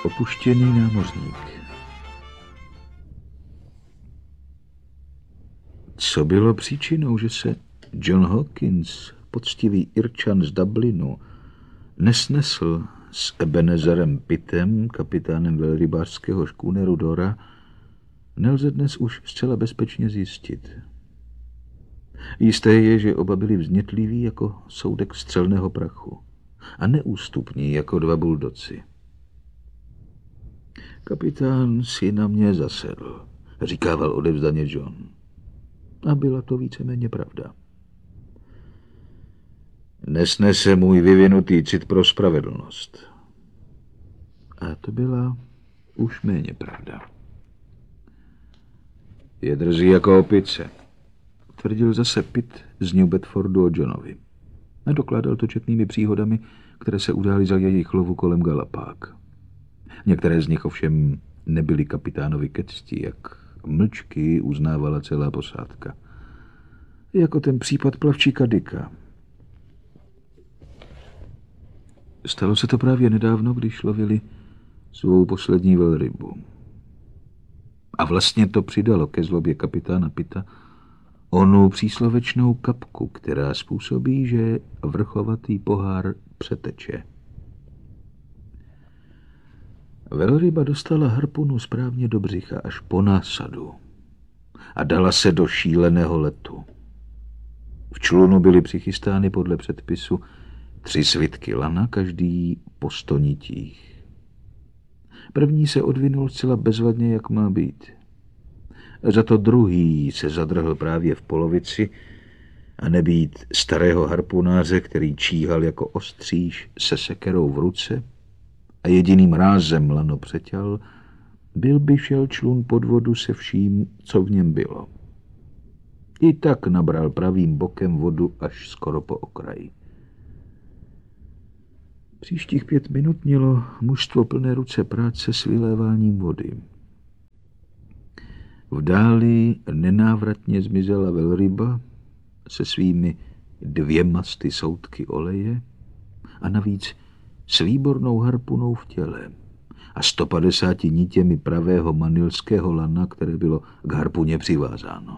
Opuštěný námořník. Co bylo příčinou, že se John Hawkins, poctivý Irčan z Dublinu, nesnesl s Ebenezerem Pittem, kapitánem velrybářského škůneru Dora, nelze dnes už zcela bezpečně zjistit. Jisté je, že oba byli vznětliví jako soudek střelného prachu a neústupní jako dva buldoci. Kapitán si na mě zasedl, říkával odevzdaně John. A byla to víceméně pravda. Nesnese můj vyvinutý cit pro spravedlnost. A to byla už méně pravda. Je drzý jako opice, tvrdil zase Pitt z New Bedfordu o Johnovi. A dokládal to četnými příhodami, které se udály za jejich lovu kolem Galapág. Některé z nich ovšem nebyly kapitánovi ke cti, jak mlčky uznávala celá posádka. Jako ten případ plavčíka Dicka. Stalo se to právě nedávno, když lovili svou poslední velrybu. A vlastně to přidalo ke zlobě kapitána Pitta onu příslovečnou kapku, která způsobí, že vrchovatý pohár přeteče. Velryba dostala harpunu správně do břicha až po násadu a dala se do šíleného letu. V člunu byly přichystány podle předpisu 3 svitky lana, každý po 100 nitích. První se odvinul zcela bezvadně, jak má být. Za to druhý se zadrhl právě v polovici a nebýt starého harpunáře, který číhal jako ostříž se sekerou v ruce a jediným rázem lano přeťal, byl by šel člun pod vodu se vším, co v něm bylo. I tak nabral pravým bokem vodu až skoro po okraji. Příštích 5 minut mělo mužstvo plné ruce práce s vyléváním vody. V dáli nenávratně zmizela velryba se svými 2 soudky oleje a navíc s výbornou harpunou v těle a 150 nitěmi pravého manilského lana, které bylo k harpuně přivázáno.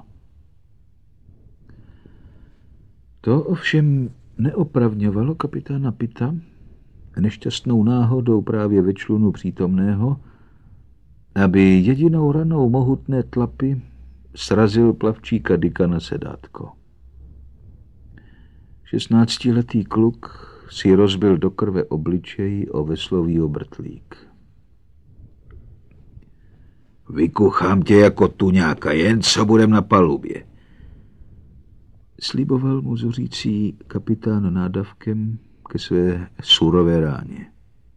To ovšem neopravňovalo kapitána Pitta nešťastnou náhodou právě ve člunu přítomného, aby jedinou ranou mohutné tlapy srazil plavčíka Dicka na sedátko. 16letý kluk si rozbil do krve obličej o veslový obrtlík. Vykuchám tě jako tuňáka, jen co budem na palubě, sliboval mu zuřící kapitán nádavkem ke své surové ráně.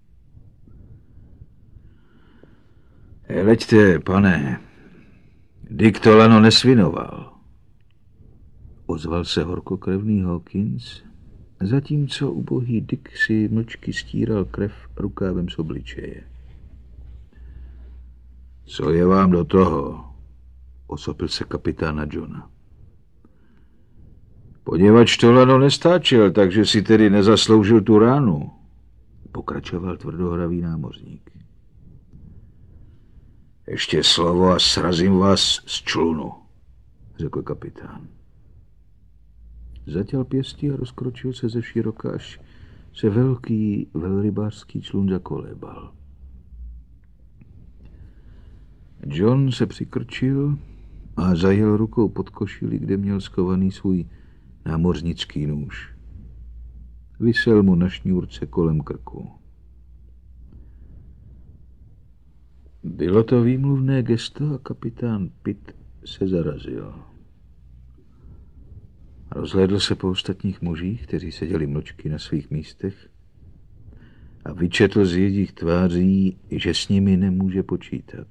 Hleďte, pane, Dick to lano nesvinoval, ozval se horkokrevný Hawkins, zatímco ubohý Dick si mlčky stíral krev rukávem z obličeje. Co je vám do toho? Osopil se kapitána Johna. Poněvadž to lano nestáčel, takže si tedy nezasloužil tu ránu, pokračoval tvrdohravý námořník. Ještě slovo a srazím vás z člunu, řekl kapitán. Zatěl pěstí a rozkročil se ze široka, až se velký velrybářský člun zakolébal. John se přikrčil a zajel rukou pod košili, kde měl skovaný svůj námořnický nůž. Visel mu na šňůrce kolem krku. Bylo to výmluvné gesto a kapitán Pitt se zarazil. Rozhlédl se po ostatních mužích, kteří seděli mlčky na svých místech, a vyčetl z jejich tváří, že s nimi nemůže počítat.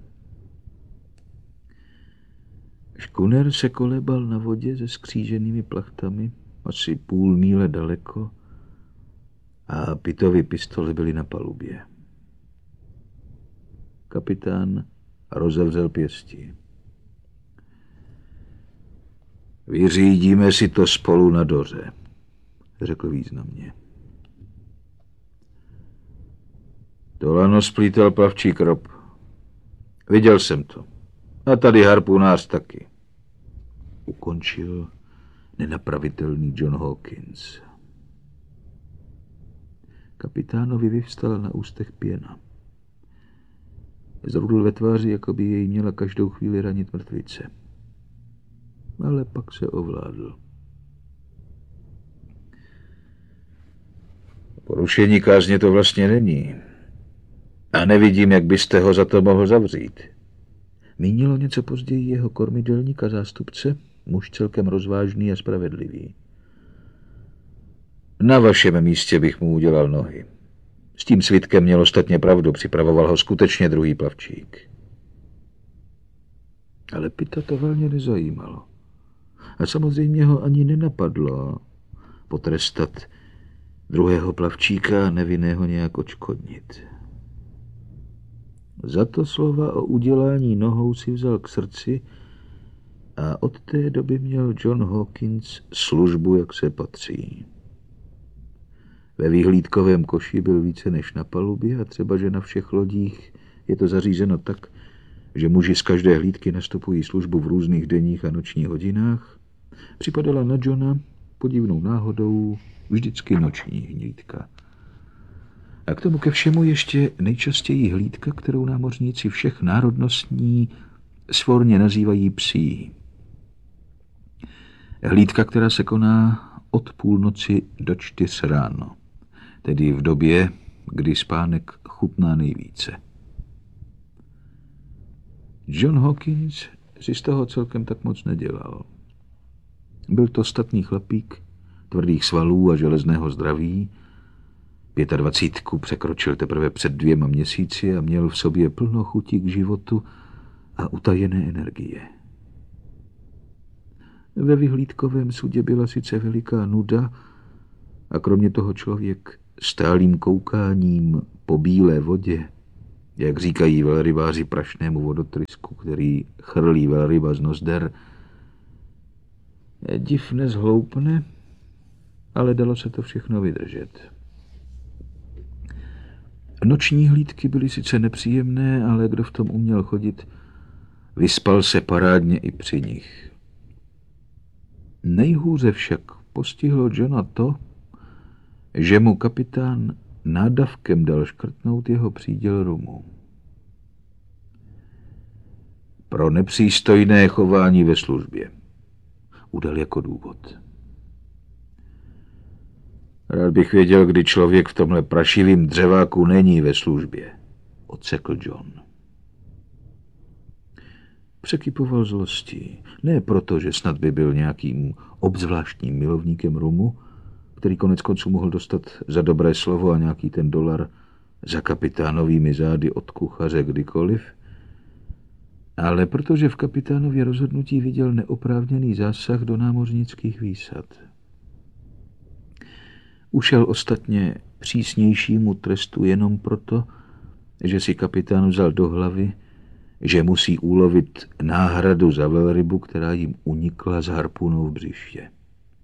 Škuner se kolebal na vodě se skříženými plachtami asi půl míle daleko a Pittovy pistole byly na palubě. Kapitán rozevřel pěstí. Vyřídíme si to spolu na Doře, řekl významně. To lano splítal plavčí krop. Viděl jsem to. A tady harpunář taky. Ukončil nenapravitelný John Hawkins. Kapitánovi vyvstala na ústech pěna. Zrudl ve tváři, jako by jej měla každou chvíli ranit mrtvice. Ale pak se ovládl. Porušení kázně to vlastně není. A nevidím, jak byste ho za to mohl zavřít. Mínilo něco později jeho kormidelník a zástupce, muž celkem rozvážný a spravedlivý. Na vašem místě bych mu udělal nohy. S tím svědkem měl ostatně pravdu, připravoval ho skutečně druhý plavčík. Ale Pitta to velmi nezajímalo. A samozřejmě ho ani nenapadlo potrestat druhého plavčíka a nevinného nějak odškodnit. Za to slova o udělání nohou si vzal k srdci a od té doby měl John Hawkins službu, jak se patří. Ve výhlídkovém koši byl více než na palubě a třeba, že na všech lodích je to zařízeno tak, že muži z každé hlídky nastupují službu v různých denních a nočních hodinách, připadala na Johna podivnou náhodou vždycky noční hlídka. A k tomu ke všemu ještě nejčastěji hlídka, kterou námořníci všech národností svorně nazývají psí. Hlídka, která se koná od půlnoci do 4 ráno, tedy v době, kdy spánek chutná nejvíce. John Hawkins si z toho celkem tak moc nedělal. Byl to statný chlapík, tvrdých svalů a železného zdraví. 25 překročil teprve před 2 měsíci a měl v sobě plno chutí k životu a utajené energie. Ve vyhlídkovém sudě byla sice veliká nuda a kromě toho člověk stálým koukáním po bílé vodě, jak říkají velrybáři prašnému vodotrysku, který chrlí velryba z nozder, div nezhloupne, ale dalo se to všechno vydržet. Noční hlídky byly sice nepříjemné, ale kdo v tom uměl chodit, vyspal se parádně i při nich. Nejhůře však postihlo Johna to, že mu kapitán nádavkem dal škrtnout jeho příděl rumu. Pro nepřístojné chování ve službě. Udal jako důvod. Rád bych věděl, kdy člověk v tomhle prašivým dřeváku není ve službě, odsekl John. Překypoval zlostí. Ne proto, že snad by byl nějakým obzvláštním milovníkem rumu, který konec konců mohl dostat za dobré slovo a nějaký ten $1 za kapitánovými zády od kuchaře kdykoliv, ale protože v kapitánově rozhodnutí viděl neoprávněný zásah do námořnických výsad. Ušel ostatně přísnějšímu trestu jenom proto, že si kapitán vzal do hlavy, že musí ulovit náhradu za velrybu, která jim unikla z harpunou v břiště.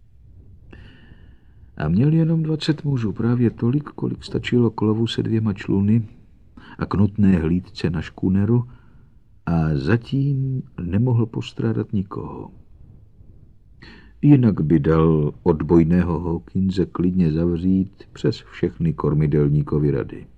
A měl jenom 20 mužů, právě tolik, kolik stačilo k lovu se 2 čluny a k nutné hlídce na škuneru, a zatím nemohl postrádat nikoho. Jinak by dal odbojného Hawkinse klidně zavřít přes všechny kormidelníkovy rady.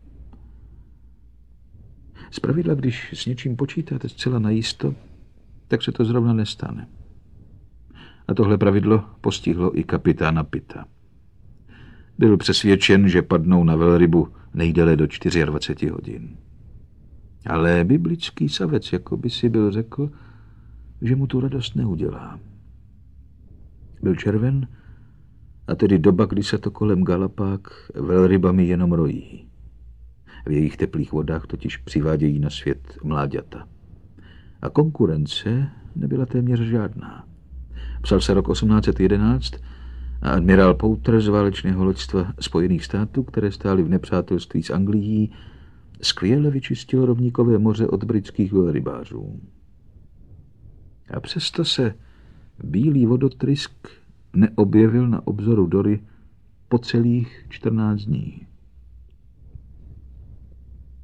Zpravidla, když s něčím počítáte zcela najisto, tak se to zrovna nestane. A tohle pravidlo postihlo i kapitána Pitta. Byl přesvědčen, že padnou na velrybu nejdéle do 24 hodin. Ale biblický savec jako by si byl řekl, že mu tu radost neudělá. Byl červen, a tedy doba, kdy se to kolem Galapág velrybami jenom rojí. V jejich teplých vodách totiž přivádějí na svět mláďata. A konkurence nebyla téměř žádná. Psal se rok 1811 a admirál Pouter z válečného loďstva Spojených států, které stály v nepřátelství s Anglií, skvěle vyčistil rovníkové moře od britských velrybářů. A přesto se bílý vodotrysk neobjevil na obzoru Dory po celých 14 dní.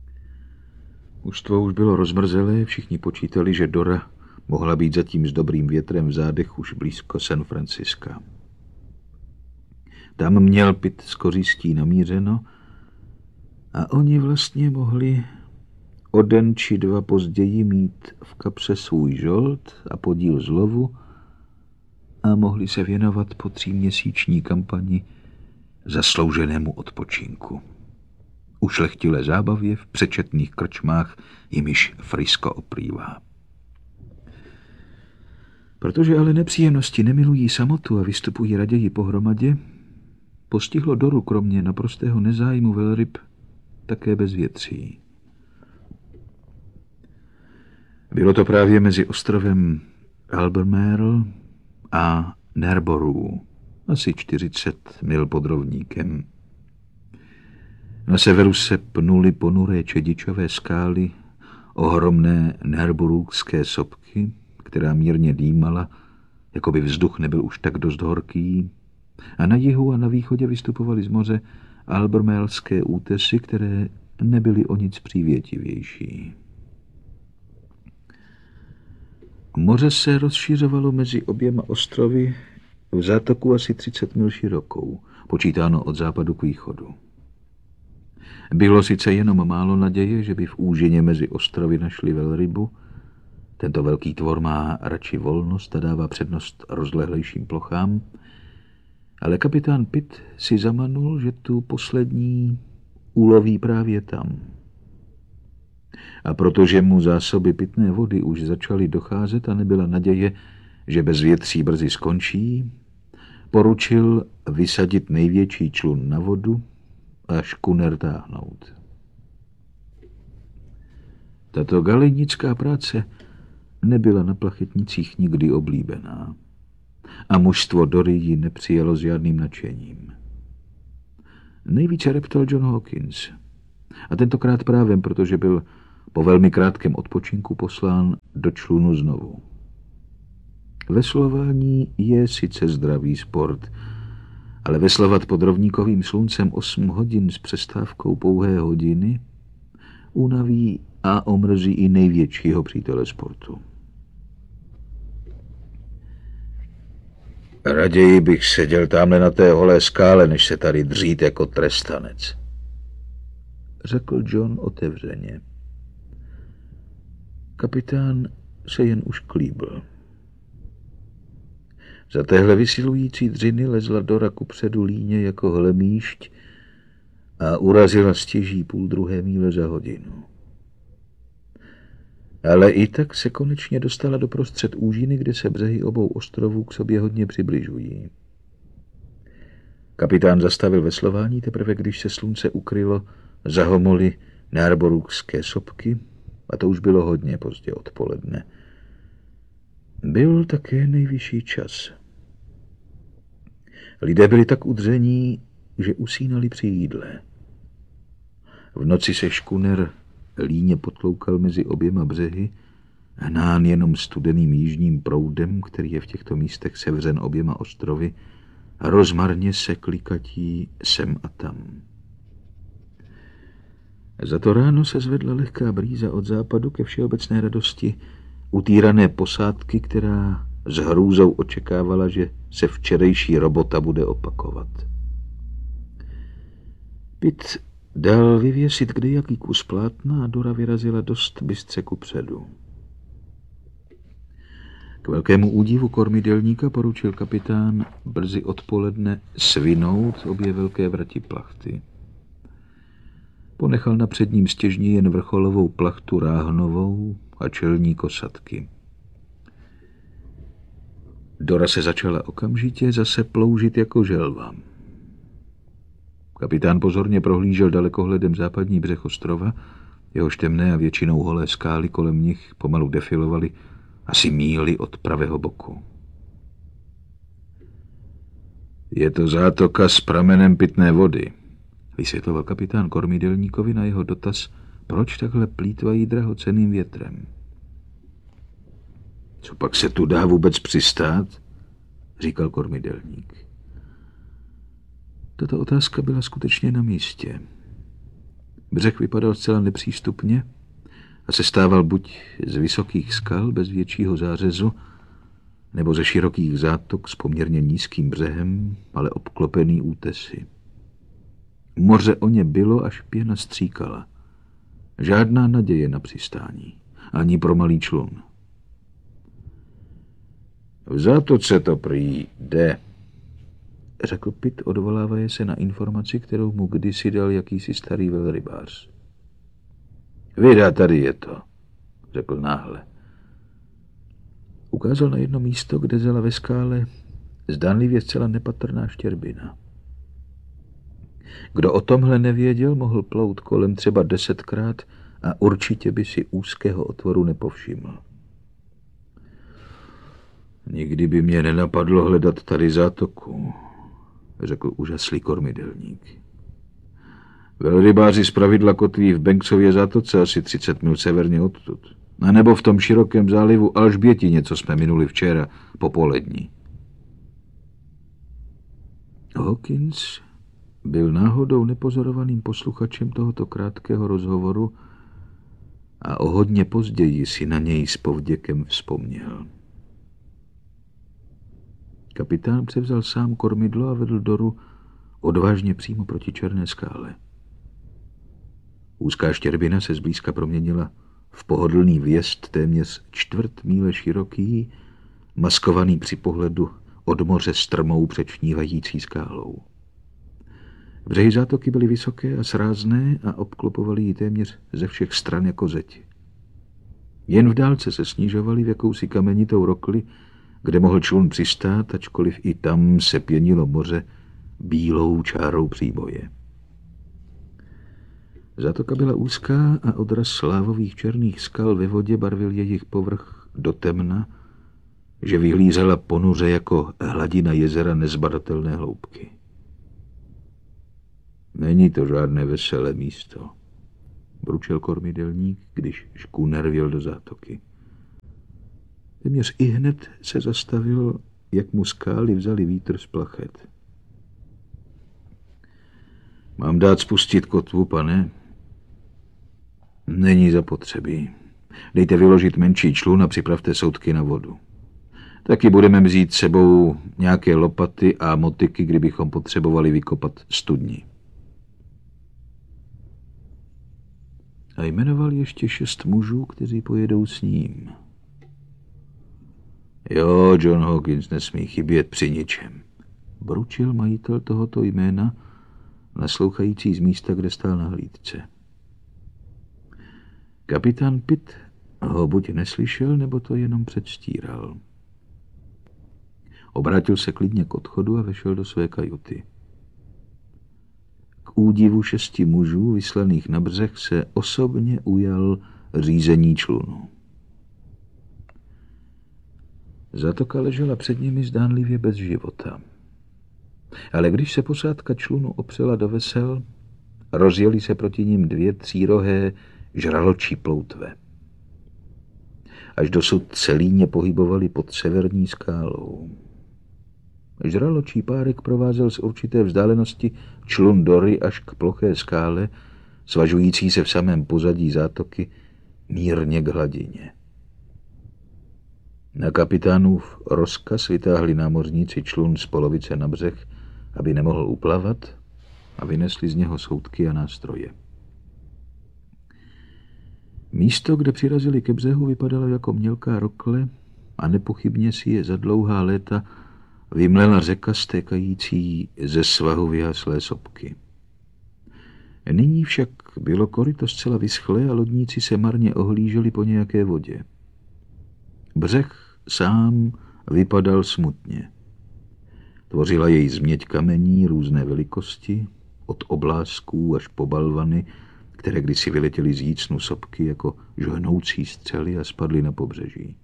Mužstvo už bylo rozmrzelé, všichni počítali, že Dora mohla být zatím s dobrým větrem v zádech už blízko San Franciska. Tam měl Pitt s kořistí namířeno a oni vlastně mohli o den či dva později mít v kapse svůj žolt a podíl z lovu a mohli se věnovat po 3měsíční kampani zaslouženému odpočinku. Ušlechtilé zábavě v přečetných krčmách, jimiž Frisco oplývá. Protože ale nepříjemnosti nemilují samotu a vystupují raději pohromadě, postihlo Doru kromě naprostého nezájmu velryb také bezvětří. Bylo to právě mezi ostrovem Albemarle a Narborough, asi 40 mil pod rovníkem. Na severu se pnuly ponuré čedičové skály, ohromné Narboroughské sopky, která mírně dýmala, jako by vzduch nebyl už tak dost horký, a na jihu a na východě vystupovaly z moře albermélské útesy, které nebyly o nic přívětivější. Moře se rozšiřovalo mezi oběma ostrovy v zátoku asi 30 mil širokou, počítáno od západu k východu. Bylo sice jenom málo naděje, že by v úžině mezi ostrovy našli velrybu. Tento velký tvor má radši volnost a dává přednost rozlehlejším plochám, ale kapitán Pitt si zamanul, že tu poslední uloví právě tam. A protože mu zásoby pitné vody už začaly docházet a nebyla naděje, že bezvětří brzy skončí, poručil vysadit největší člun na vodu a škuner táhnout. Tato galenická práce nebyla na plachetnicích nikdy oblíbená a mužstvo Dory ji nepřijalo s žádným nadšením. Nejvíce reptal John Hawkins a tentokrát právem, protože byl po velmi krátkém odpočinku poslán do člunu znovu. Veslování je sice zdravý sport, ale veslovat pod rovníkovým sluncem 8 hodin s přestávkou pouhé hodiny unaví a omrzí i největšího přítele sportu. Raději bych seděl tamhle na té holé skále, než se tady dřít jako trestanec, řekl John otevřeně. Kapitán se jen už klíbl. Za téhle vysilující dřiny lezla Dora kupředu líně jako hlemýšť a urazila stěží 1,5 míle za hodinu. Ale i tak se konečně dostala do prostřed úžiny, kde se břehy obou ostrovů k sobě hodně přibližují. Kapitán zastavil veslování teprve, když se slunce ukrylo za homoly Narboroughské sopky, a to už bylo hodně pozdě odpoledne. Byl také nejvyšší čas. Lidé byli tak udření, že usínali při jídle. V noci se škuner líně potloukal mezi oběma břehy, hnán jenom studeným jižním proudem, který je v těchto místech sevřen oběma ostrovy, a rozmarně se klikatí sem a tam. Za to ráno se zvedla lehká brýza od západu ke všeobecné radosti utírané posádky, která s hrůzou očekávala, že se včerejší robota bude opakovat. Pitt dal vyvěsit kdejaký kus plátna a Dora vyrazila dost bystře kupředu. K velkému údivu kormidelníka poručil kapitán brzy odpoledne svinout obě velké vrati plachty. Ponechal na předním stěžni jen vrcholovou plachtu ráhnovou a čelní kosatky. Dora se začala okamžitě zase ploužit jako želva. Kapitán pozorně prohlížel dalekohledem západní břeh ostrova, jehož temné a většinou holé skály kolem nich pomalu defilovaly asi míli od pravého boku. Je to zátoka s pramenem pitné vody, vysvětloval kapitán kormidelníkovi na jeho dotaz, proč takhle plýtvají drahocenným větrem. Co pak se tu dá vůbec přistát? Říkal kormidelník. Tato otázka byla skutečně na místě. Břeh vypadal zcela nepřístupně a sestával buď z vysokých skal bez většího zářezu, nebo ze širokých zátok s poměrně nízkým břehem, ale obklopený útesy. Moře o ně bylo, až pěna stříkala. Žádná naděje na přistání, ani pro malý člun. V zátoce to prý jde, řekl Pitt, odvolávaje se na informaci, kterou mu kdysi dal jakýsi starý velrybář. Vida, tady je to, řekl náhle. Ukázal na jedno místo, kde zela ve skále zdánlivě zcela nepatrná štěrbina. Kdo o tomhle nevěděl, mohl plout kolem třeba 10krát a určitě by si úzkého otvoru nepovšiml. Nikdy by mě nenapadlo hledat tady zátoku, řekl úžaslý kormidelník. Velrybáři zpravidla kotví v Banksově zátoce asi 30 mil severně odtud. A nebo v tom širokém zálivu Alžbětině, co jsme minuli včera popolední. Hawkins byl náhodou nepozorovaným posluchačem tohoto krátkého rozhovoru a o hodně později si na něj s povděkem vzpomněl. Kapitán převzal sám kormidlo a vedl Doru odvážně přímo proti černé skále. Úzká štěrbina se zblízka proměnila v pohodlný vjezd téměř 1/4 míle široký, maskovaný při pohledu od moře strmou přečnívající skálou. Břehy zátoky byly vysoké a srázné a obklopovaly ji téměř ze všech stran jako zeď. Jen v dálce se snižovaly v jakousi kamenitou rokli, kde mohl člun přistát, ačkoliv i tam se pěnilo moře bílou čárou příboje. Zátoka byla úzká a odraz slávových černých skal ve vodě barvil jejich povrch do temna, že vyhlížela ponuře jako hladina jezera nezbadatelné hloubky. Není to žádné veselé místo, bručel kormidelník, když škůner vjel do zátoky. Téměř ihned se zastavil, jak mu skály vzali vítr z plachet. Mám dát spustit kotvu, pane? Není zapotřebí. Dejte vyložit menší člun a připravte soudky na vodu. Taky budeme vzít sebou nějaké lopaty a motyky, kdybychom potřebovali vykopat studni. A jmenoval ještě 6 mužů, kteří pojedou s ním. Jo, John Hawkins nesmí chybět při ničem, bručil majitel tohoto jména, naslouchající z místa, kde stál na hlídce. Kapitán Pitt ho buď neslyšel, nebo to jenom předstíral. Obrátil se klidně k odchodu a vešel do své kajuty. K údivu 6 mužů vyslaných na břeh se osobně ujal řízení člunu. Zátoka ležela před nimi zdánlivě bez života. Ale když se posádka člunu opřela do vesel, rozjeli se proti nim 2 třírohé žraločí ploutve. Až dosud celíně pohybovali pod severní skálou. Žraločí párek provázel z určité vzdálenosti člun Dory až k ploché skále, svažující se v samém pozadí zátoky mírně k hladině. Na kapitánův rozkaz vytáhli námořníci člun z polovice na břeh, aby nemohl uplavat, a vynesli z něho soudky a nástroje. Místo, kde přirazili ke břehu, vypadalo jako mělká rokle a nepochybně si je za dlouhá léta vymlela řeka stékající ze svahu vyhaslé sopky. Nyní však bylo koryto zcela vyschlé a lodníci se marně ohlíželi po nějaké vodě. Břeh sám vypadal smutně. Tvořila jej změť kamení různé velikosti, od oblásků až po balvany, které kdysi vyletěly z jícnu sopky jako žhnoucí střely a spadly na pobřeží.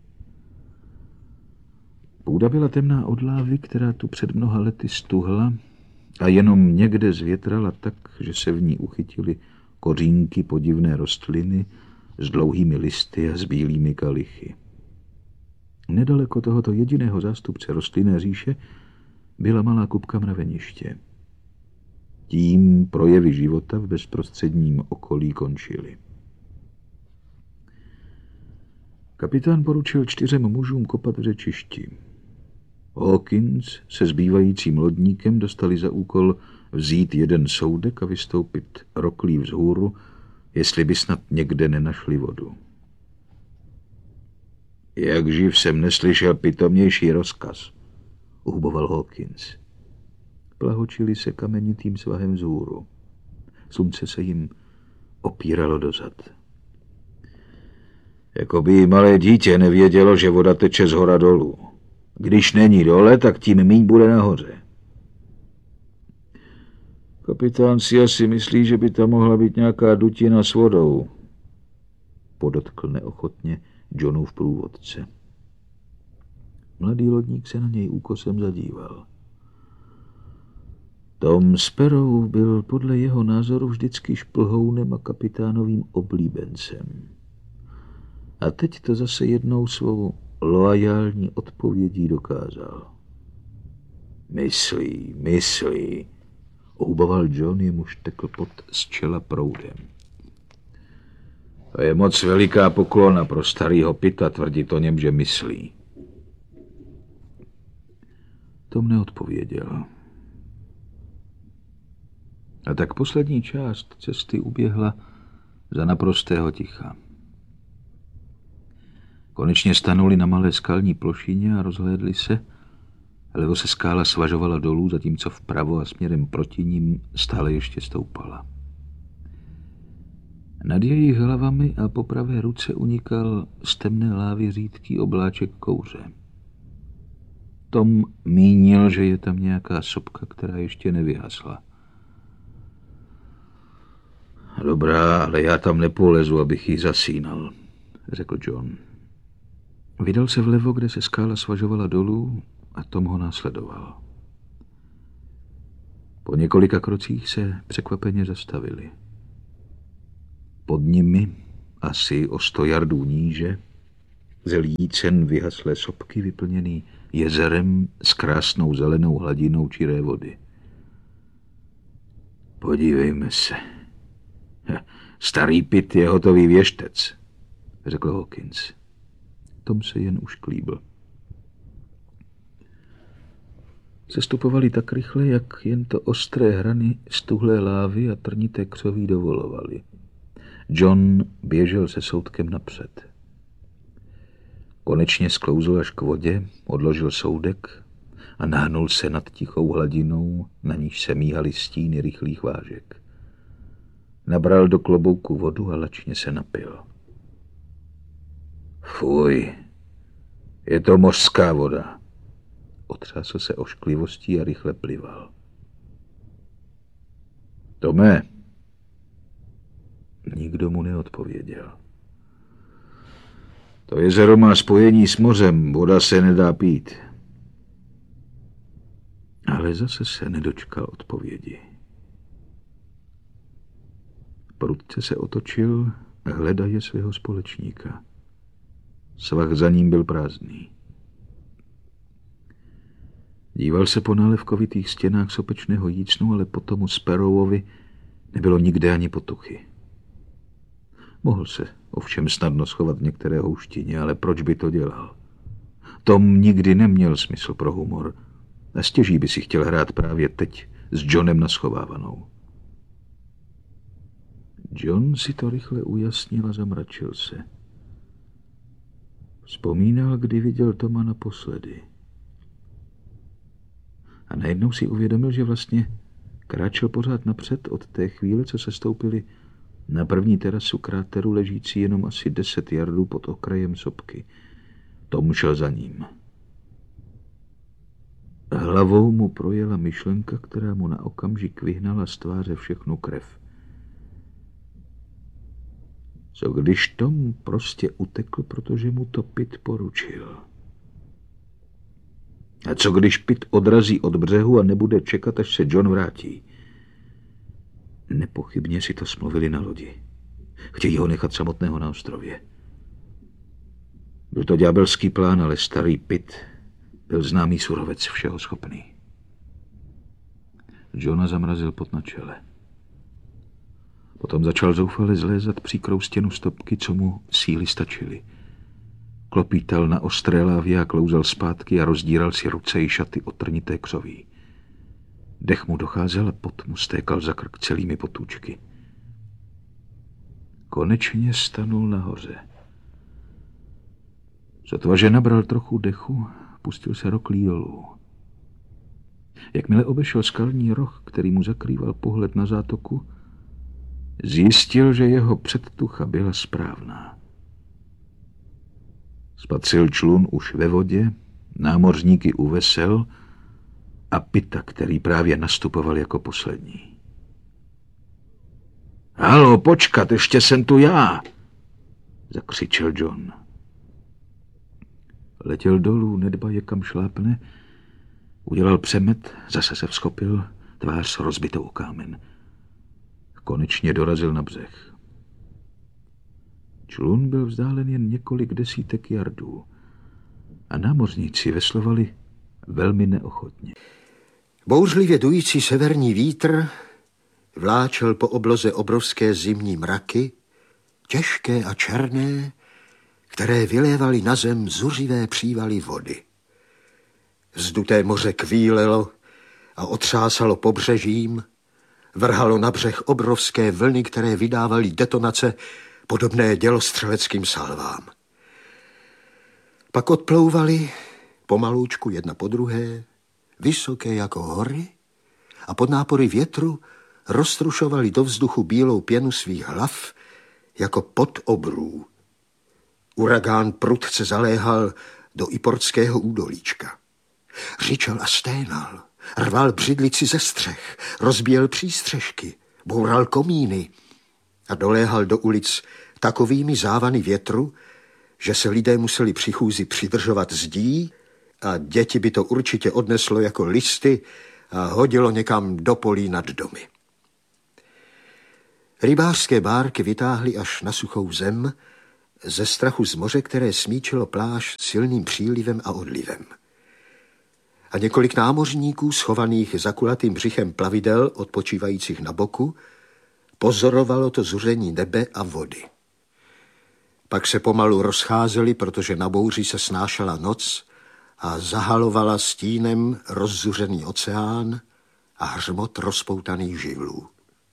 Půda byla temná od lávy, která tu před mnoha lety stuhla a jenom někde zvětrala tak, že se v ní uchytily kořínky podivné rostliny s dlouhými listy a s bílými kalichy. Nedaleko tohoto jediného zástupce rostlinné říše byla malá kupka mraveniště. Tím projevy života v bezprostředním okolí končily. Kapitán poručil 4 mužům kopat v řečišti. Hawkins se zbývajícím lodníkem dostali za úkol vzít jeden soudek a vystoupit roklí vzhůru, jestli by snad někde nenašli vodu. Jak živ jsem neslyšel pitomnější rozkaz, uhuboval Hawkins. Plahočili se kamenitým svahem vzhůru. Slunce se jim opíralo dozad. Jakoby malé dítě nevědělo, že voda teče z hora dolů. Když není dole, tak tím míň bude nahoře. Kapitán si asi myslí, že by tam mohla být nějaká dutina s vodou, podotkl neochotně Johnův průvodce. Mladý lodník se na něj úkosem zadíval. Tom Sparrow byl podle jeho názoru vždycky šplhounem a kapitánovým oblíbencem. A teď to zase jednou svou loajální odpovědí dokázal. Myslí, uhuboval John, jemuž tekl pot z čela proudem. To je moc veliká poklona pro starýho Pita tvrdit o něm, že myslí. Tom neodpověděl. A tak poslední část cesty uběhla za naprostého ticha. Konečně stanuli na malé skalní plošině a rozhlédli se. Levo se skála svažovala dolů, zatímco vpravo a směrem proti ním stále ještě stoupala. Nad jejich hlavami a po pravé ruce unikal z temné lávy řídký obláček kouře. Tom mínil, že je tam nějaká sopka, která ještě nevyhasla. Dobrá, ale já tam nepolezu, abych ji zasínal, řekl John. Vydal se vlevo, kde se skála svažovala dolů, a Tom ho následoval. Po několika krocích se překvapeně zastavili. Pod nimi, asi o 100 yardů níže, zel jícen vyhaslé sopky vyplněný jezerem s krásnou zelenou hladinou čiré vody. Podívejme se. Starý Pit je hotový věštec, řekl Hawkins. Tom se jen ušklíbl. Sestupovali tak rychle, jak jen to ostré hrany stuhlé lávy a trnité křoví dovolovali. John běžel se soudkem napřed. Konečně sklouzl až k vodě, odložil soudek a nahnul se nad tichou hladinou, na níž se míhaly stíny rychlých vážek. Nabral do klobouku vodu a lačně se napil. Fuj, je to mořská voda. Otřásl se ošklivostí a rychle plival. Tome. Nikdo mu neodpověděl. To jezero má spojení s mořem, voda se nedá pít. Ale zase se nedočkal odpovědi. Prudce se otočil, hledaje svého společníka. Svah za ním byl prázdný. Díval se po nálevkovitých stěnách sopečného jícnu, ale po tomu Sparrowovi nebylo nikde ani potuchy. Mohl se ovšem snadno schovat v některé houštině, ale proč by to dělal? Tom nikdy neměl smysl pro humor a stěží by si chtěl hrát právě teď s Johnem na schovávanou. John si to rychle ujasnil a zamračil se. Vzpomínal, kdy viděl Toma naposledy. A najednou si uvědomil, že vlastně kráčel pořád napřed od té chvíle, co se stoupili na první terasu kráteru ležící jenom asi 10 yardů pod okrajem sopky. Tom šel za ním. Hlavou mu projela myšlenka, která mu na okamžik vyhnala z tváře všechnu krev. Co když Tom prostě utekl, protože mu to Pit poručil? A co když Pit odrazí od břehu a nebude čekat, až se John vrátí? Nepochybně si to smluvili na lodi. Chtějí ho nechat samotného na ostrově. Byl to ďábelský plán, ale starý Pit byl známý surovec, všeho schopný. Johna zamrazil pot na čele. Potom začal zoufale zlézat příkrou stěnu stopky, co mu síly stačily. Klopítal na ostré lávě a klouzel zpátky a rozdíral si ruce i šaty od trnité křoví. Dech mu docházel a pot mu stékal za krk celými potůčky. Konečně stanul nahoře. Sotva, že nabral trochu dechu, pustil se roklí dolů. Jakmile obešel skalní roh, který mu zakrýval pohled na zátoku, zjistil, že jeho předtucha byla správná. Spatřil člun už ve vodě, námořníky u vesel a Pita, který právě nastupoval jako poslední. Halo, počkat, ještě jsem tu já, zakřičel John. Letěl dolů, nedbaje kam šlápne, udělal přemet, zase se vzchopil, tvář rozbitou o kámen. Konečně dorazil na břeh. Člun byl vzdálen jen několik desítek jardů a námořníci veslovali velmi neochotně. Bouřlivě dující severní vítr vláčel po obloze obrovské zimní mraky, těžké a černé, které vylévaly na zem zuřivé přívaly vody. Vzduté moře kvílelo a otřásalo pobřežím, vrhalo na břeh obrovské vlny, které vydávaly detonace podobné dělostřeleckým salvám. Pak odplouvaly pomalůčku jedna po druhé, vysoké jako hory, a pod nápory větru roztrušovali do vzduchu bílou pěnu svých hlav jako pod obrů. Uragán prudce zaléhal do Iportského údolíčka. Řičel a sténal, rval břidlici ze střech, rozbíjel přístřešky, boural komíny a doléhal do ulic takovými závany větru, že se lidé museli při chůzi přidržovat zdí a děti by to určitě odneslo jako listy a hodilo někam do polí nad domy. Rybářské bárky vytáhly až na suchou zem ze strachu z moře, které smíčilo pláž silným přílivem a odlivem. A několik námořníků, schovaných za kulatým břichem plavidel, odpočívajících na boku, pozorovalo to zuření nebe a vody. Pak se pomalu rozcházeli, protože na bouři se snášela noc a zahalovala stínem rozzuřený oceán a hřmot rozpoutaných živlů.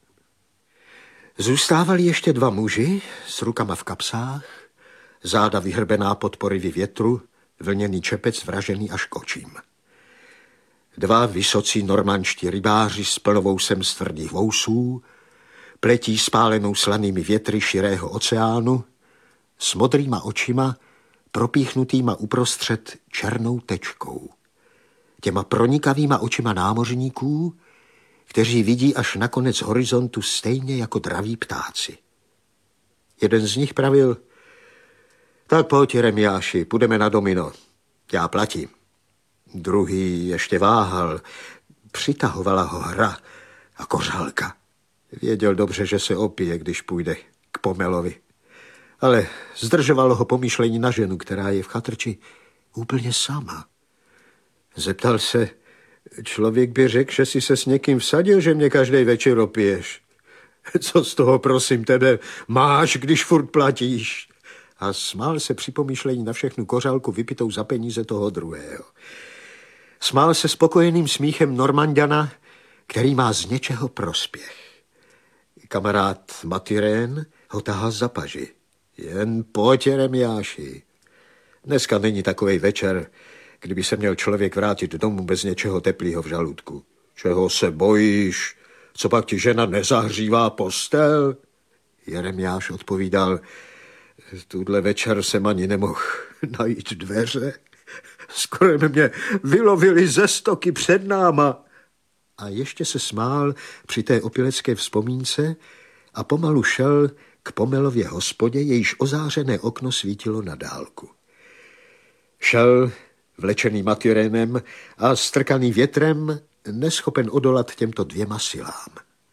Zůstávali ještě dva muži s rukama v kapsách, záda vyhrbená pod porivy větru, vlněný čepec vražený až k očím. Dva vysocí normanští rybáři s plnovousem z tvrdých vousů, pletí spálenou slanými větry širého oceánu, s modrýma očima, propíchnutýma uprostřed černou tečkou. Těma pronikavýma očima námořníků, kteří vidí až na konec horizontu stejně jako draví ptáci. Jeden z nich pravil: tak pojď, Jeremiáši, půjdeme na domino, já platím. Druhý ještě váhal, přitahovala ho hra a kořálka. Věděl dobře, že se opije, když půjde k Pomelovi. Ale zdržovalo ho pomýšlení na ženu, která je v chatrči úplně sama. Zeptal se: člověk by řekl, že si se s někým vsadil, že mě každý večer opiješ. Co z toho, prosím tebe, máš, když furt platíš? A smál se při pomýšlení na všechnu kořálku vypitou za peníze toho druhého. Smál se spokojeným smíchem Normanďana, který má z něčeho prospěch. Kamarád Matyrén ho tahal za paži. Jen pojď, Jeremiáši. Dneska není takovej večer, kdyby se měl člověk vrátit domů bez něčeho teplého v žaludku. Čeho se bojíš? Co pak ti žena nezahřívá postel? Jeremiáš odpovídal: tuhle večer jsem ani nemohl najít dveře. Skoro mě vylovili ze stoky před náma. A ještě se smál při té opilecké vzpomínce a pomalu šel k Pomelově hospodě, jejíž ozářené okno svítilo na dálku. Šel vlečený Matyrénem a strkaný větrem, neschopen odolat těmto dvěma silám.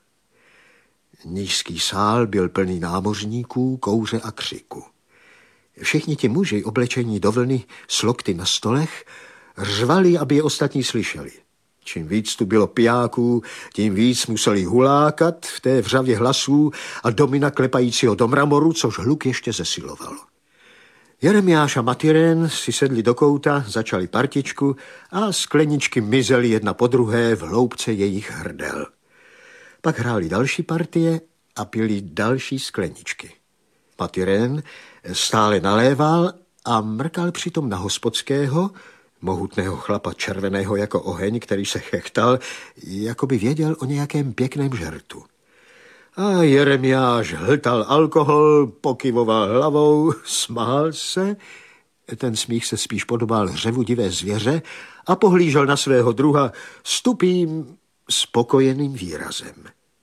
Nízký sál byl plný námořníků, kouře a křiku. Všichni ti muži, oblečení do vlny, s lokty na stolech, řvali, aby je ostatní slyšeli. Čím víc tu bylo pijáků, tím víc museli hulákat v té vřavě hlasů a domina klepajícího do mramoru, což hluk ještě zesilovalo. Jeremiáš a Matyrén si sedli do kouta, začali partičku a skleničky mizely jedna po druhé v hloubce jejich hrdel. Pak hráli další partie a pili další skleničky. Matyrén stále naléval a mrkal přitom na hospodského, mohutného chlapa červeného jako oheň, který se chechtal, jako by věděl o nějakém pěkném žertu. A Jeremiáš hltal alkohol, pokyvoval hlavou, smál se, ten smích se spíš podobal hřevu divé zvěře a pohlížel na svého druha s tupým, spokojeným výrazem.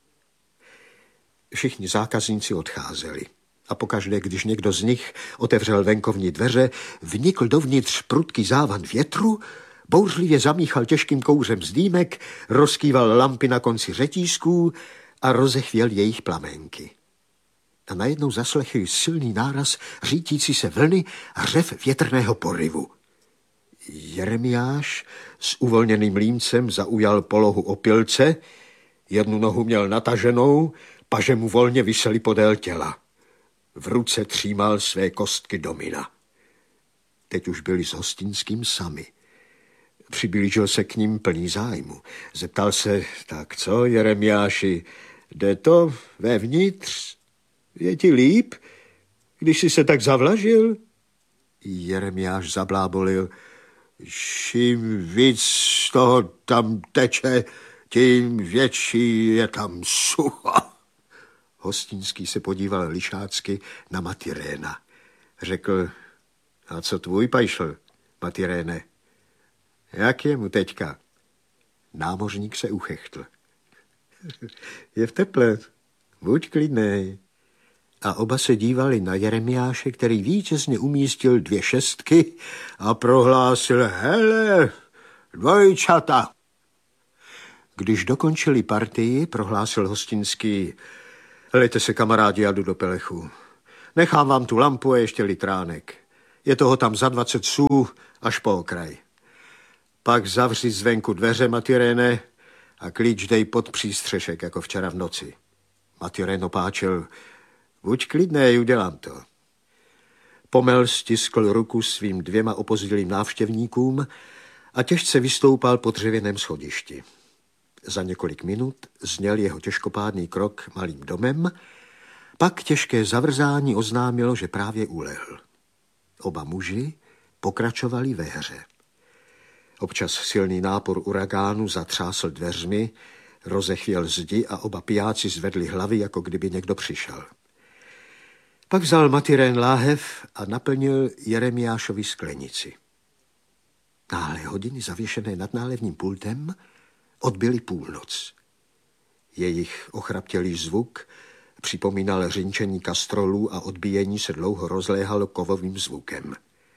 Všichni zákazníci odcházeli a pokaždé, když někdo z nich otevřel venkovní dveře, vnikl dovnitř prudký závan větru, bouřlivě zamíchal těžkým kouřem z dýmek, rozkýval lampy na konci řetízků a rozechvěl jejich plamenky. A najednou zaslechli silný náraz řítící se vlny a řev větrného poryvu. Jeremiáš s uvolněným límcem zaujal polohu opilce, jednu nohu měl nataženou, paže mu volně visely podél těla. V ruce třímal své kostky domina. Teď už byli s Hostinským sami. Přiblížil se k ním plný zájmu. Zeptal se, tak co, Jeremiáši, jde to vevnitř? Je ti líp, když jsi se tak zavlažil? Jeremiáš zablábolil, čím víc toho tam teče, tím větší je tam sucho. Hostinský se podíval lišácky na Matyréna. Řekl, a co tvůj pajšl, Matyréne? Jak je mu teďka? Námořník se uchechtl. Je v teple, buď klidnej. A oba se dívali na Jeremiáše, který vítězně umístil 2 šestky a prohlásil, hele, dvojčata. Když dokončili partii, prohlásil Hostinský, helejte se, kamarádi, já jdu do Pelechu. Nechám vám tu lampu a ještě litránek. Je toho tam za 20 sů až po okraj. Pak zavři zvenku dveře, Matyréne, a klíč dej pod přístřešek, jako včera v noci. Matyrén opáčil, buď klidnej, udělám to. Pomel stiskl ruku svým 2 opozdělým návštěvníkům a těžce vystoupal po dřevěném schodišti. Za několik minut zněl jeho těžkopádný krok malým domem, pak těžké zavrzání oznámilo, že právě ulehl. Oba muži pokračovali ve hře. Občas silný nápor uragánu zatřásl dveřmi, rozechvěl zdi a oba pijáci zvedli hlavy, jako kdyby někdo přišel. Pak vzal Matyrén láhev a naplnil Jeremiášovi sklenici. Náhle hodiny zavěšené nad nálevním pultem odbyly půlnoc. Jejich ochraptělý zvuk připomínal řinčení kastrolů a odbíjení se dlouho rozléhalo kovovým zvukem.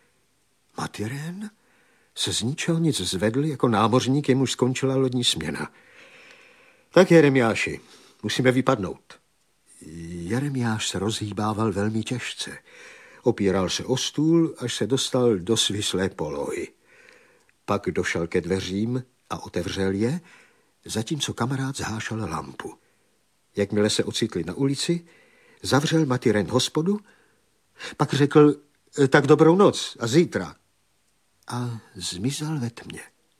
Matyrén se z ničeho nic zvedl jako námořník, jemuž skončila lodní směna. Tak, Jeremiáši, musíme vypadnout. Jeremiáš se rozhýbával velmi těžce. Opíral se o stůl, až se dostal do svislé polohy. Pak došel ke dveřím a otevřel je, zatímco kamarád zhášel lampu. Jakmile se ocitli na ulici, zavřel Matyrén hospodu, pak řekl, tak dobrou noc a zítra. A zmizel ve tmě.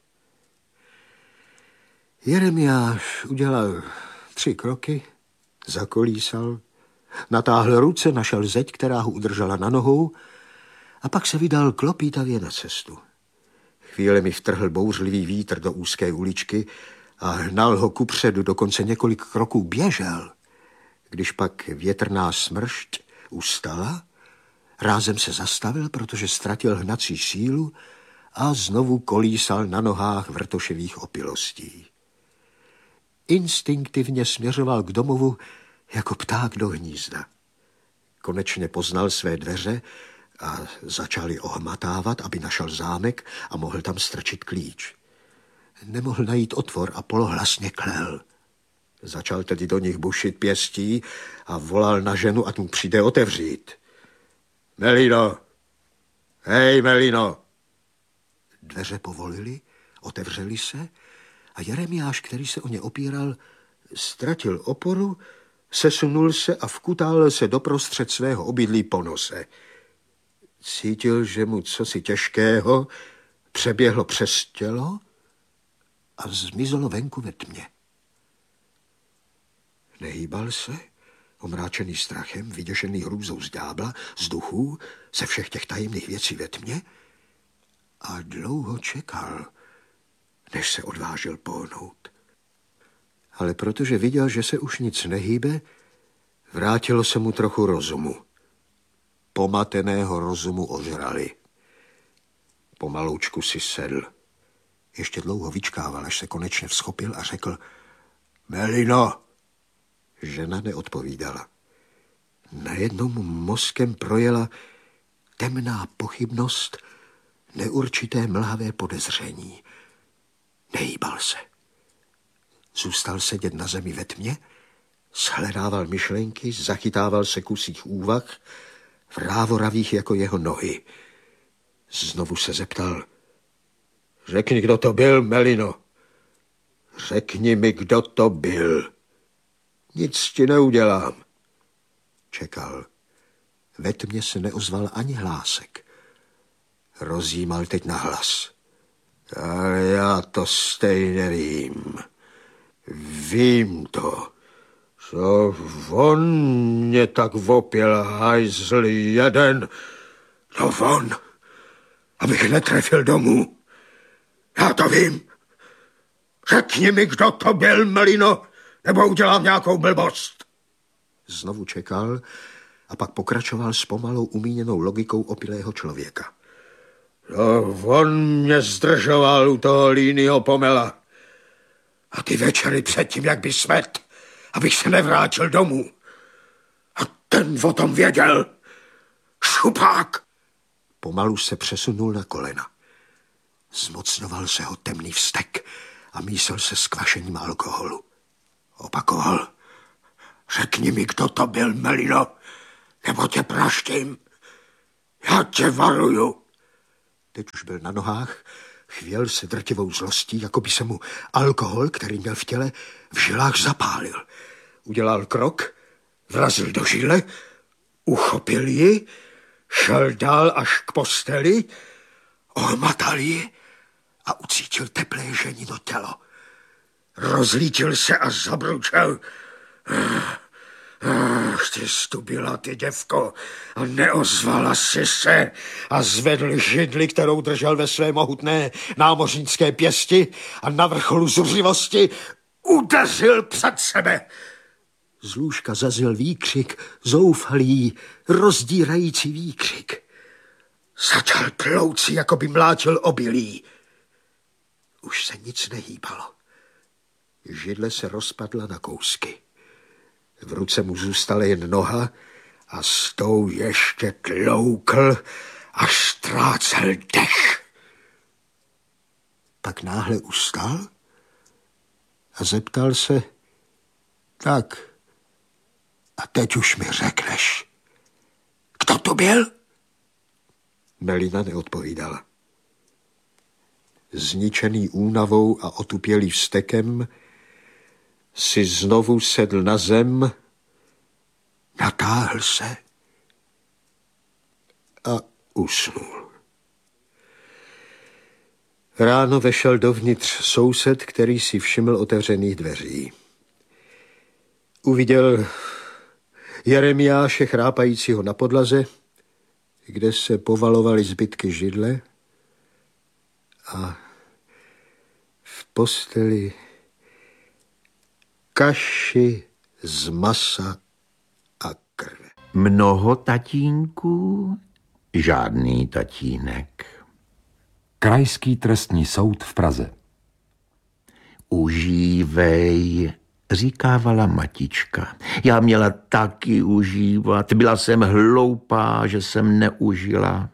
Jeremiáš udělal 3 kroky, zakolísal, natáhl ruce, našel zeď, která ho udržela na nohou, a pak se vydal klopítavě na cestu. Chvílemi vtrhl bouřlivý vítr do úzké uličky a hnal ho kupředu, dokonce několik kroků běžel. Když pak větrná smršť ustala, rázem se zastavil, protože ztratil hnací sílu a znovu kolísal na nohách vrtošivých opilostí. Instinktivně směřoval k domovu jako pták do hnízda. Konečně poznal své dveře a začal je ohmatávat, aby našel zámek a mohl tam strčit klíč. Nemohl najít otvor a polohlasně klel. Začal tedy do nich bušit pěstí a volal na ženu, ať mu přijde otevřít. Melino! Hej, Melino! Dveře povolily, otevřely se a Jeremiáš, který se o ně opíral, ztratil oporu, sesunul se a vkutal se doprostřed svého obydlí po nose. Cítil, že mu cosi těžkého přeběhlo přes tělo a zmizelo venku ve tmě. Nehýbal se, omráčený strachem, vyděšený hrůzou z ďábla, z duchů, ze všech těch tajemných věcí ve tmě a dlouho čekal, než se odvážil pohnout. Ale protože viděl, že se už nic nehýbe, vrátilo se mu trochu rozumu. Pomateného rozumu ožrali. Pomaloučku si sedl. Ještě dlouho vyčkával, až se konečně vzchopil a řekl: Melino! Žena neodpovídala. Najednou mu mozkem projela temná pochybnost, neurčité mlhavé podezření. Nehýbal se. Zůstal sedět na zemi ve tmě, shledával myšlenky, zachytával se kusích úvah, vrávoravých jako jeho nohy. Znovu se zeptal: Řekni, kdo to byl, Melino. Řekni mi, kdo to byl. Nic ti neudělám. Čekal. Ve tmě se neozval ani hlásek. Rozjímal teď nahlas. Ale já to stejně vím. Vím to. Co on mě tak vopěl, hajzl jeden. No on, abych netrefil domů. Já to vím. Řekni mi, kdo to byl, Melino, nebo udělám nějakou blbost. Znovu čekal a pak pokračoval s pomalou umíněnou logikou opilého člověka. No, on mě zdržoval u toho línýho pomela. A ty večery předtím, jak by smet, abych se nevrátil domů. A ten o tom věděl. Šupák! Pomalu se přesunul na kolena. Zmocňoval se ho temný vztek a mísel se s kvašením alkoholu. Opakoval: Řekni mi, kdo to byl, Melino, nebo tě praštím. Já tě varuju. Teď už byl na nohách, chvěl se drtivou zlostí, jako by se mu alkohol, který měl v těle, v žilách zapálil. Udělal krok, vrazil do žile, uchopil ji, šel dál až k posteli, ohmatal ji a ucítil teplé ženino tělo. Rozlítil se a zabručel: Ty stubila, ty děvko, a neozvala si se, a zvedl židli, kterou držel ve své mohutné námořnické pěsti, a na vrcholu zuřivosti udeřil před sebe. Z lůžka zazněl výkřik, zoufalý, rozdírající výkřik. Začal tlouci, jako by mlátil obilí. Už se nic nehýbalo. Židle se rozpadla na kousky. V ruce mu zůstala jen noha a s tou ještě tloukl, až ztrácel dech. Pak náhle ustal a zeptal se: Tak, a teď už mi řekneš, kdo to byl? Melina neodpovídala. Zničený únavou a otupělý vztekem si znovu sedl na zem, natáhl se a usnul. Ráno vešel dovnitř soused, který si všiml otevřených dveří. Uviděl Jeremiáše chrápajícího na podlaze, kde se povalovaly zbytky židle, a v posteli kaši z masa a krve. Mnoho tatínků, žádný tatínek. Krajský trestní soud v Praze. Užívej, říkávala matička. Já měla taky užívat. Byla jsem hloupá, že jsem neužila.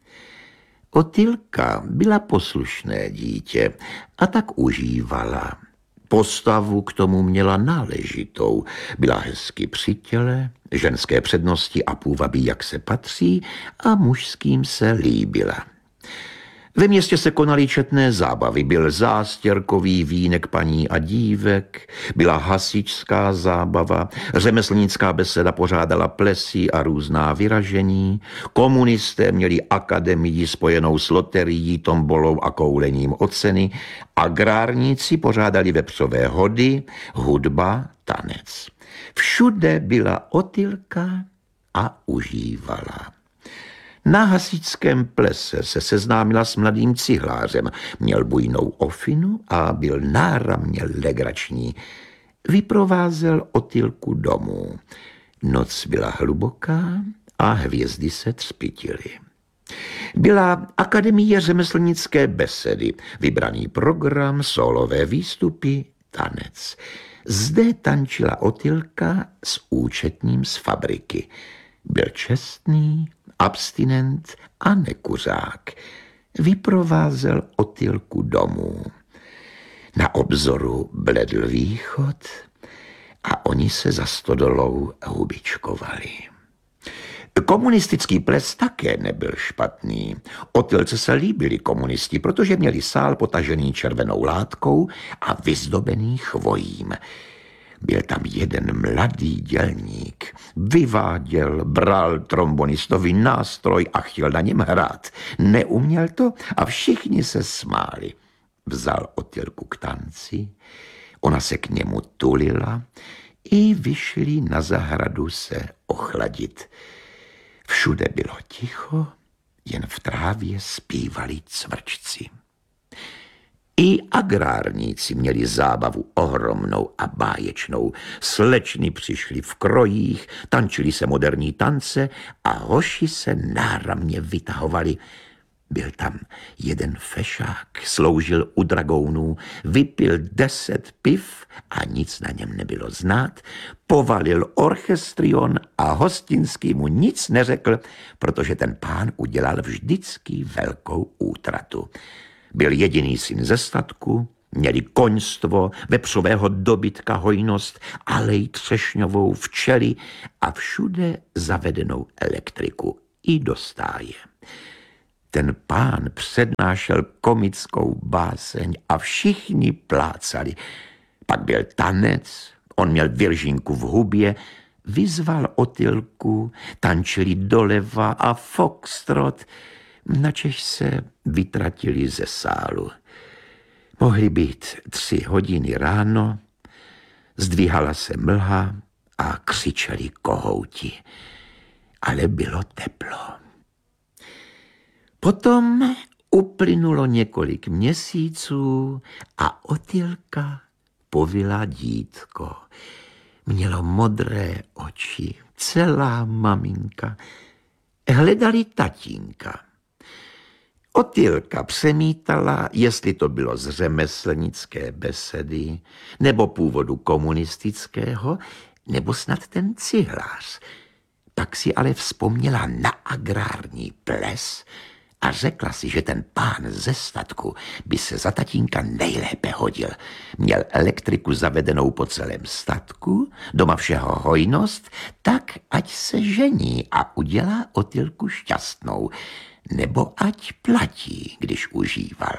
Otylka byla poslušné dítě a tak užívala. Postavu k tomu měla náležitou. Byla hezky při těle, ženské přednosti a půvabí, jak se patří, a mužským se líbila. Ve městě se konaly četné zábavy. Byl zástěrkový vínek paní a dívek, byla hasičská zábava, řemeslnická beseda pořádala plesy a různá vyražení, komunisté měli akademii spojenou s loterií, tombolou a koulením o ceny, agrárníci pořádali vepřové hody, hudba, tanec. Všude byla Otýlka a užívala. Na hasičském plese se seznámila s mladým cihlářem. Měl bujnou ofinu a byl náramně legrační. Vyprovázel Otýlku domů. Noc byla hluboká a hvězdy se třpytily. Byla akademie řemeslnické besedy, vybraný program, solové výstupy, tanec. Zde tančila Otýlka s účetním z fabriky. Byl čestný, abstinent a nekuřák. Vyprovázel Otýlku domů. Na obzoru bledl východ a oni se za stodolou hubičkovali. Komunistický ples také nebyl špatný. Otýlce se líbili komunisti, protože měli sál potažený červenou látkou a vyzdobený chvojím. Byl tam jeden mladý dělník. Vyváděl, bral trombonistový nástroj a chtěl na něm hrát. Neuměl to a všichni se smáli. Vzal Otýlku k tanci, ona se k němu tulila i vyšli na zahradu se ochladit. Všude bylo ticho, jen v trávě zpívali cvrčci. I agrárníci měli zábavu ohromnou a báječnou. Slečny přišly v krojích, tančili se moderní tance a hoši se náramně vytahovali. Byl tam jeden fešák, sloužil u dragounů, vypil 10 piv a nic na něm nebylo znát, povalil orchestrion a hostinský mu nic neřekl, protože ten pán udělal vždycky velkou útratu. Byl jediný syn ze statku, měli koňstvo, vepřového dobytka hojnost, alej třešňovou, včely a všude zavedenou elektriku i do stáje. Ten pán přednášel komickou báseň a všichni plácali. Pak byl tanec, on měl viržinku v hubě, vyzval Otýlku, tančili doleva a foxtrot, načež se vytratili ze sálu. Mohly být 3 hodiny ráno, zdvihala se mlha a křičeli kohouti, ale bylo teplo. Potom uplynulo několik měsíců a Otýlka povila dítko. Mělo modré oči, celá maminka. Hledali tatínka. Otýlka přemítala, jestli to bylo z řemeslnické besedy, nebo původu komunistického, nebo snad ten cihlář. Pak si ale vzpomněla na agrární ples a řekla si, že ten pán ze statku by se za tatínka nejlépe hodil. Měl elektriku zavedenou po celém statku, doma všeho hojnost, tak ať se žení a udělá Otýlku šťastnou, nebo ať platí, když užíval.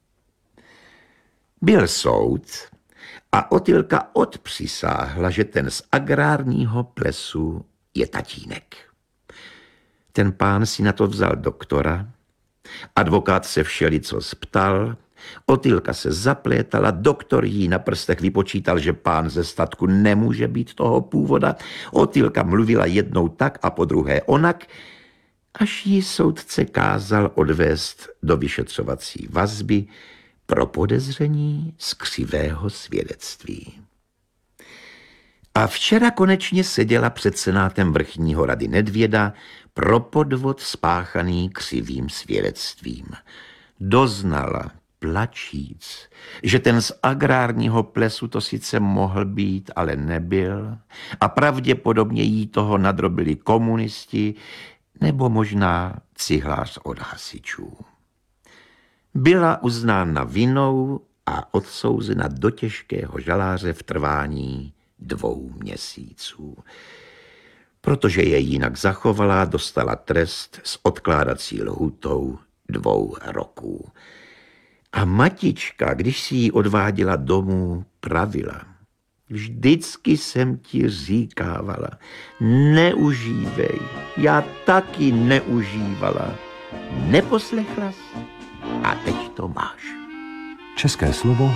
Byl soud a Otýlka odpřisáhla, že ten z agrárního plesu je tatínek. Ten pán si na to vzal doktora, advokát se všelico sptal, Otýlka se zaplétala, doktor jí na prstech vypočítal, že pán ze statku nemůže být toho původa, Otýlka mluvila jednou tak a podruhé onak, až jí soudce kázal odvést do vyšetřovací vazby pro podezření z křivého svědectví. A včera konečně seděla před senátem vrchního rady Nedvěda pro podvod spáchaný křivým svědectvím. Doznala, plačíc, že ten z agrárního plesu to sice mohl být, ale nebyl, a pravděpodobně jí toho nadrobili komunisti nebo možná cihlář od hasičů. Byla uznána vinou a odsouzena do těžkého žaláře v trvání 2 měsíců. Protože je jinak zachovala, dostala trest s odkládací lhůtou 2 roků. A matička, když si ji odváděla domů, pravila: vždycky jsem ti říkávala, neužívej, já taky neužívala. Neposlechla jsi a teď to máš. České slovo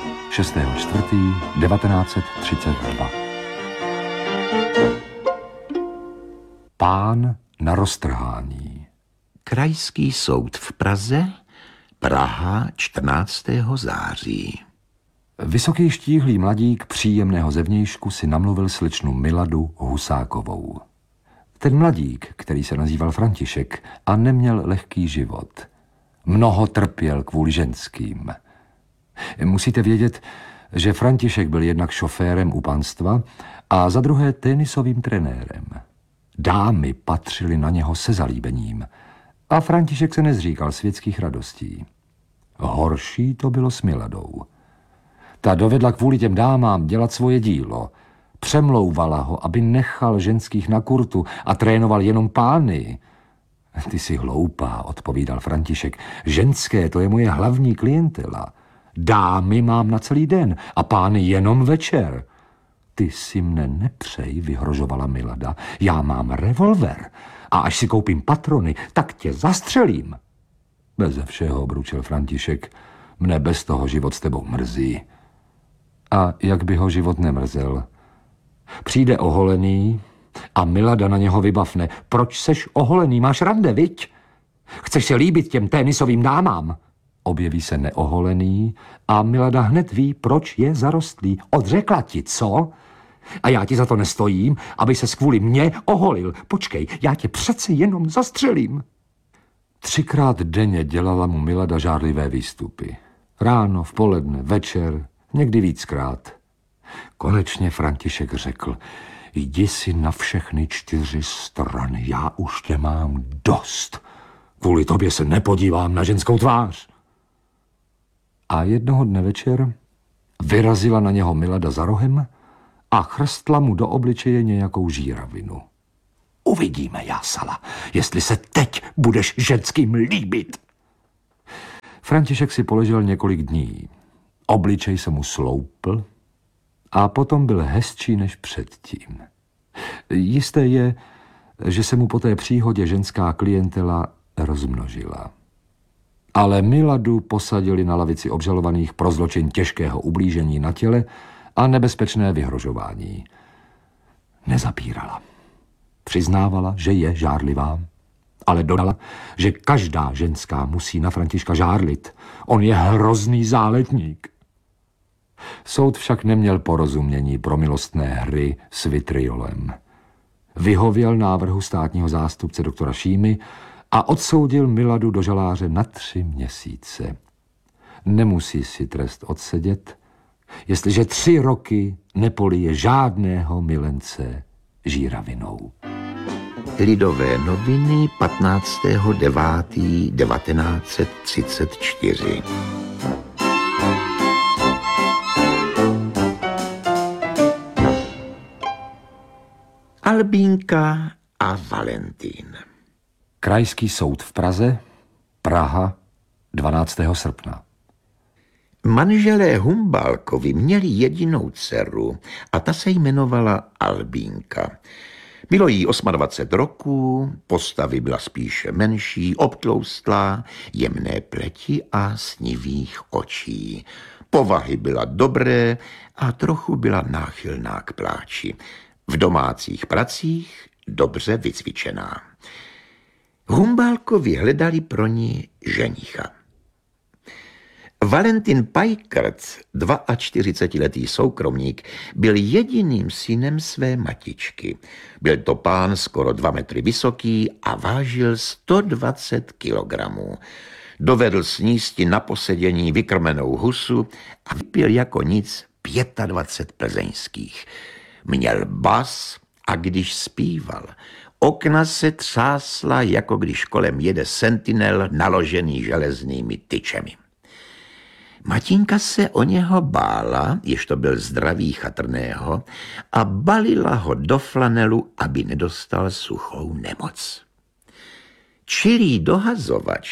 6.4.1932. Pán na roztrhání. Krajský soud v Praze, Praha 14. září. Vysoký štíhlý mladík příjemného zevnějšku si namluvil slečnu Miladu Husákovou. Ten mladík, který se nazýval František a neměl lehký život, mnoho trpěl kvůli ženským. Musíte vědět, že František byl jednak šoférem u panstva a za druhé tenisovým trenérem. Dámy patřily na něho se zalíbením a František se nezříkal světských radostí. Horší to bylo s Miladou. Ta dovedla kvůli těm dámám dělat svoje dílo. Přemlouvala ho, aby nechal ženských na kurtu a trénoval jenom pány. Ty jsi hloupá, odpovídal František. Ženské, to je moje hlavní klientela. Dámy mám na celý den a pány jenom večer. Ty si mne nepřej, vyhrožovala Milada. Já mám revolver a až si koupím patrony, tak tě zastřelím. Beze všeho, bručil František. Mne bez toho život s tebou mrzí. A jak by ho život nemrzel? Přijde oholený a Milada na něho vybavne. Proč seš oholený? Máš rande, viď? Chceš se líbit těm tenisovým dámám? Objeví se neoholený a Milada hned ví, proč je zarostlý. Odřekla ti, co? A já ti za to nestojím, aby se kvůli mně oholil. Počkej, já tě přece jenom zastřelím. 3krát denně dělala mu Milada žárlivé výstupy. Ráno, v poledne, večer, někdy víckrát. Konečně František řekl: jdi si na všechny 4 strany, já už tě mám dost. Kvůli tobě se nepodívám na ženskou tvář. A jednoho dne večer vyrazila na něho Milada za rohem a chrstla mu do obličeje nějakou žíravinu. Uvidíme, jásala, jestli se teď budeš ženským líbit. František si poležel několik dní. Obličej se mu sloupl a potom byl hezčí než předtím. Jisté je, že se mu po té příhodě ženská klientela rozmnožila. Ale Miladu posadili na lavici obžalovaných pro zločin těžkého ublížení na těle a nebezpečné vyhrožování. Nezapírala. Přiznávala, že je žárlivá, ale dodala, že každá ženská musí na Františka žárlit. On je hrozný záletník. Soud však neměl porozumění pro milostné hry s vitriolem. Vyhověl návrhu státního zástupce doktora Šímy a odsoudil Miladu do žaláře na 3 měsíce. Nemusí si trest odsedět, jestliže 3 roky nepolije žádného milence žíravinou. Lidové noviny 15.9.1934. Albínka a Valentín. Krajský soud v Praze, Praha 12. srpna. Manželé Humbálkovi měli jedinou dceru a ta se jmenovala Albínka. Bylo jí 28 roků, postavy byla spíše menší, obtloustlá, jemné pleti a snivých očí. Povahy byla dobré a trochu byla náchylná k pláči. V domácích pracích dobře vycvičená. Humbálkovi hledali pro ní ženicha. Valentin Pajkrt, 42letý soukromník, byl jediným synem své matičky. Byl to pán skoro 2 metry vysoký a vážil 120 kilogramů. Dovedl snísti na posedění vykrmenou husu a vypil jako nic 25 plzeňských. Měl bas a když zpíval, okna se třásla, jako když kolem jede sentinel naložený železnými tyčemi. Matinka se o něho bála, jež to byl zdravý chatrného, a balila ho do flanelu, aby nedostal suchou nemoc. Čilý dohazovač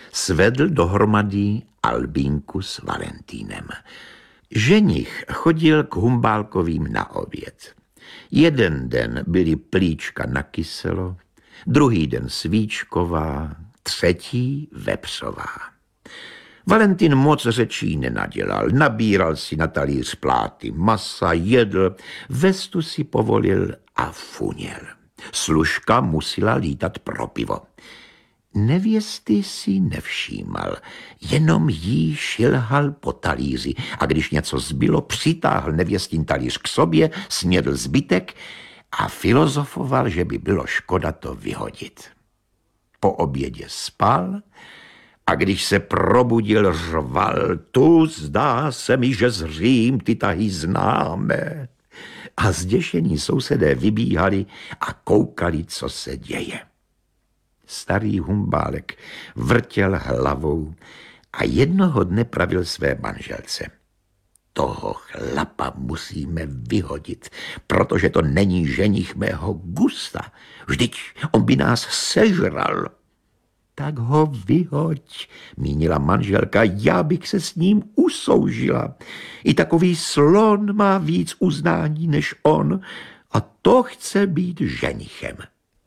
svedl dohromady Albínku s Valentínem. Ženich chodil k Humbálkovým na oběd. Jeden den byly plíčka na kyselo, druhý den svíčková, třetí vepřová. Valentín moc řečí nenadělal, nabíral si na talíř pláty masa, jedl, vestu si povolil a funěl. Služka musela lítat pro pivo. Nevěsty si nevšímal, jenom jí šilhal po talíři a když něco zbylo, přitáhl nevěstin talíř k sobě, snědl zbytek a filozofoval, že by bylo škoda to vyhodit. Po obědě spal a když se probudil, řval: tu zdá se mi, že zřím ty tahy známe. A zděšení sousedé vybíhali a koukali, co se děje. Starý Humbálek vrtěl hlavou a jednoho dne pravil své manželce: toho chlapa musíme vyhodit, protože to není ženich mého gusta. Vždyť on by nás sežral. Tak ho vyhoď, mínila manželka, já bych se s ním usoužila. I takový slon má víc uznání než on a to chce být ženichem.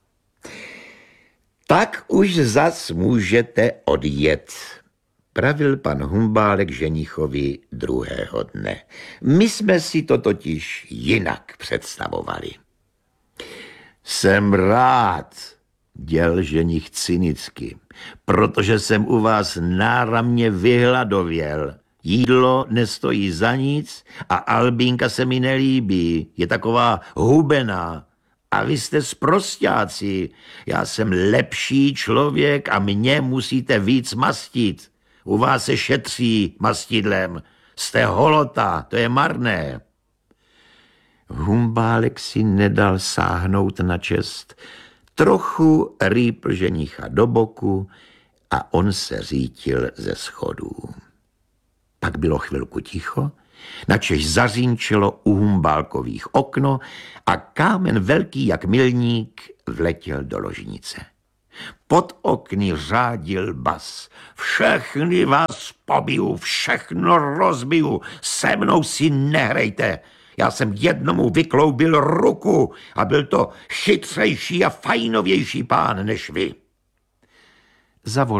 Tak už zas můžete odjet, pravil pan Humbálek ženichovi druhého dne. My jsme si to totiž jinak představovali. Jsem rád, děl ženich cynicky, protože jsem u vás náramně vyhladověl. Jídlo nestojí za nic a Albínka se mi nelíbí, je taková hubená. A vy jste sprosťáci, já jsem lepší člověk a mě musíte víc mastit. U vás se šetří mastidlem, jste holota, to je marné. Humbálek si nedal sáhnout na čest, trochu rýpl ženicha do boku a on se řítil ze schodů. Pak bylo chvilku ticho, načež zařínčilo u Humbálkových okno a kámen velký jak milník vletěl do ložnice. Pod okny řádil bas: všechny vás pobiju, všechno rozbiju, se mnou si nehrejte. Já jsem jednomu vykloubil ruku a byl to chytřejší a fajnovější pán než vy. Zavolal